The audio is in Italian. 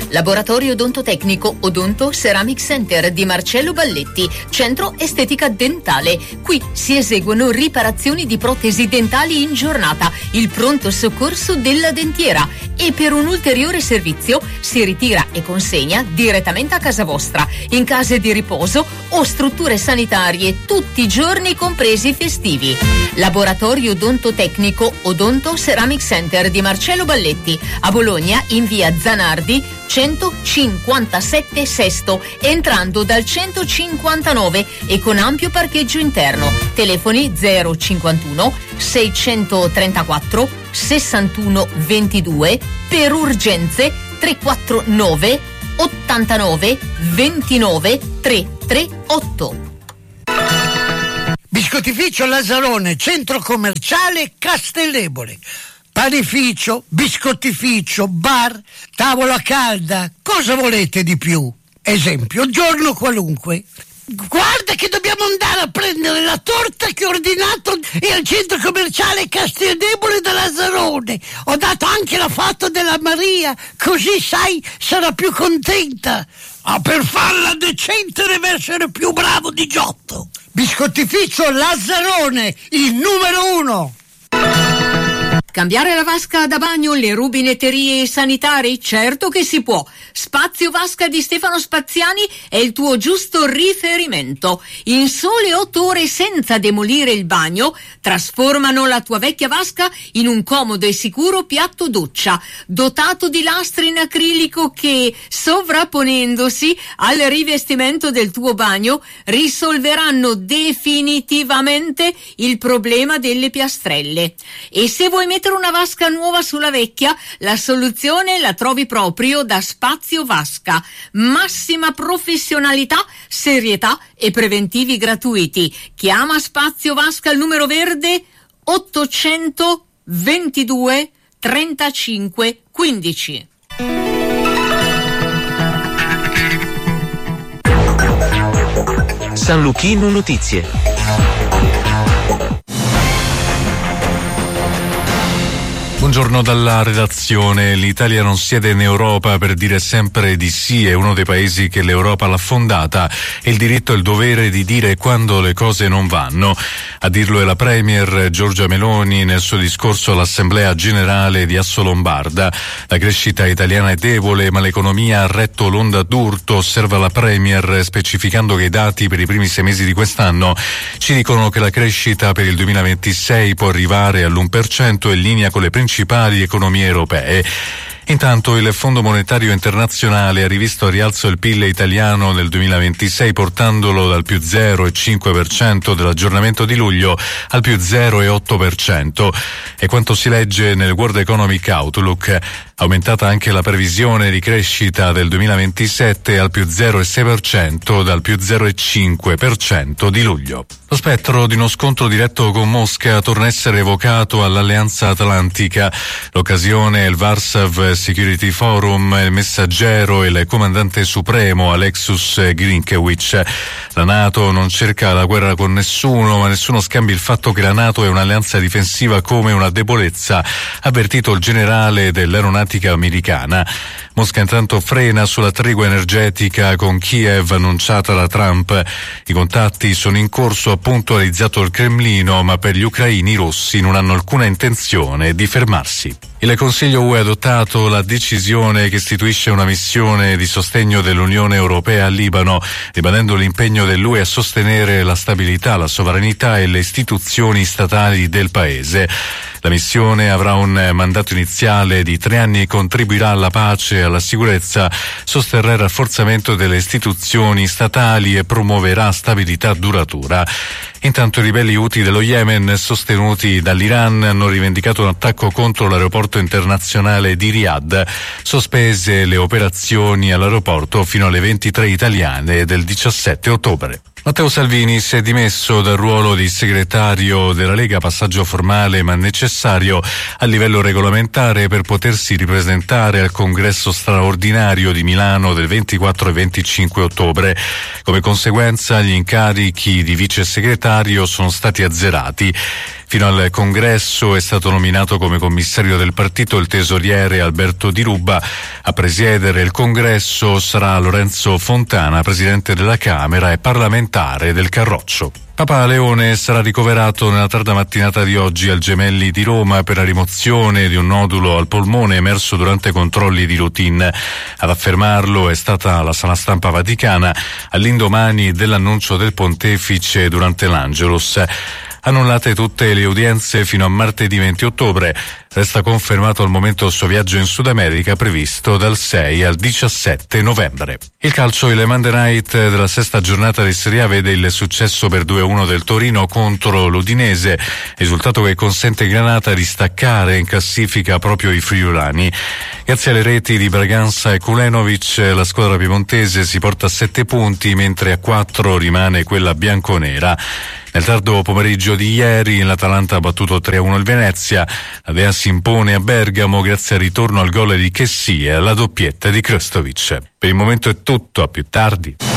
Laboratorio odontotecnico Odonto Ceramic Center di Marcello Balletti, centro estetica dentale. Qui si eseguono riparazioni di protesi dentali in giornata, il pronto soccorso della dentiera, e per un ulteriore servizio si ritira e consegna direttamente a casa vostra, in case di riposo o strutture sanitarie, tutti i giorni compresi i festivi. Laboratorio odontotecnico Odonto Ceramic Center di Marcello Balletti, a Bologna in via Zanardi 157 Sesto, entrando dal 159 e con ampio parcheggio interno. Telefoni 051 634 61 22, per urgenze 349 89 29 338. Biscottificio Lazzarone, centro commerciale Castellebole. Panificio, biscottificio, bar, tavola calda, cosa volete di più? Esempio, giorno qualunque. Guarda che dobbiamo andare a prendere la torta che ho ordinato e al centro commerciale Castellebole da Lazzarone. Ho dato anche la foto della Maria, così sai, sarà più contenta. Ma per farla decente deve essere più bravo di Giotto. Biscottificio Lazzarone, il numero 1. Cambiare la vasca da bagno, le rubinetterie e i sanitari? Certo che si può. Spazio Vasca di Stefano Spaziani è il tuo giusto riferimento. In sole 8 ore, senza demolire il bagno, trasformano la tua vecchia vasca in un comodo e sicuro piatto doccia, dotato di lastre in acrilico che, sovrapponendosi al rivestimento del tuo bagno, risolveranno definitivamente il problema delle piastrelle. E se vuoi mettere una vasca nuova sulla vecchia, la soluzione la trovi proprio da Spazio Vasca. Massima professionalità, serietà e preventivi gratuiti. Chiama Spazio Vasca al numero verde 822 35 15. San Luchino Notizie. Buongiorno dalla redazione. L'Italia non siede in Europa per dire sempre di sì, è uno dei paesi che l'Europa l'ha fondata e il diritto e il dovere di dire quando le cose non vanno. A dirlo è la Premier Giorgia Meloni nel suo discorso all'Assemblea Generale di Assolombarda. La crescita italiana è debole, ma l'economia ha retto l'onda d'urto, osserva la Premier, specificando che i dati per i primi 6 mesi di quest'anno ci dicono che la crescita per il 2026 può arrivare all'1% in linea con le principali economie europee. Intanto il Fondo Monetario Internazionale ha rivisto a rialzo il PIL italiano nel 2026, portandolo dal più 0,5% dell'aggiornamento di luglio al più 0,8%. E quanto si legge nel World Economic Outlook, aumentata anche la previsione di crescita del 2027 al più 0,6% dal più 0,5% di luglio. Lo spettro di uno scontro diretto con Mosca torna a essere evocato all'Alleanza Atlantica. L'occasione è il Warsaw Security Forum, il messaggero e il comandante supremo Alexus Grinkiewicz. La NATO non cerca la guerra con nessuno, ma nessuno scambia il fatto che la NATO è un'alleanza difensiva come una debolezza, ha avvertito il generale dell'aeronautica americana. Mosca intanto frena sulla tregua energetica con Kiev annunciata da Trump. I contatti sono in corso, ha puntualizzato il Cremlino, ma per gli ucraini i rossi non hanno alcuna intenzione di fermarsi. Il Consiglio UE ha adottato la decisione che istituisce una missione di sostegno dell'Unione Europea al Libano, ribadendo l'impegno dell'UE a sostenere la stabilità, la sovranità e le istituzioni statali del paese. La missione avrà un mandato iniziale di 3 anni e contribuirà alla pace e alla sicurezza, sosterrà il rafforzamento delle istituzioni statali e promuoverà stabilità duratura. Intanto i ribelli Houthi dello Yemen, sostenuti dall'Iran, hanno rivendicato un attacco contro l'aeroporto internazionale di Riyadh, sospese le operazioni all'aeroporto fino alle 23 italiane del 17 ottobre. Matteo Salvini si è dimesso dal ruolo di segretario della Lega, passaggio formale ma necessario a livello regolamentare per potersi ripresentare al congresso straordinario di Milano del 24 e 25 ottobre. Come conseguenza gli incarichi di vice segretario sono stati azzerati. Fino al congresso è stato nominato come commissario del partito il tesoriere Alberto Di Ruba. A presiedere il congresso sarà Lorenzo Fontana, presidente della Camera e parlamentare del Carroccio. Papa Leone sarà ricoverato nella tarda mattinata di oggi al Gemelli di Roma per la rimozione di un nodulo al polmone emerso durante controlli di routine. Ad affermarlo è stata la sala stampa vaticana all'indomani dell'annuncio del pontefice durante l'Angelus. Annullate tutte le udienze fino a martedì 20 ottobre. Resta confermato al momento il suo viaggio in Sud America previsto dal 6 al 17 novembre. Il calcio, il Monday Night della sesta giornata di Serie A vede il successo per 2-1 del Torino contro l'Udinese, risultato che consente ai Granata di staccare in classifica proprio i friulani. Grazie alle reti di Braganza e Kulenovic la squadra piemontese si porta a 7 punti, mentre a 4 rimane quella bianconera. Nel tardo pomeriggio di ieri l'Atalanta ha battuto 3-1 il Venezia, la Dea si impone a Bergamo grazie al ritorno al gol di Chessy e alla doppietta di Krstovic. Per il momento è tutto, a più tardi.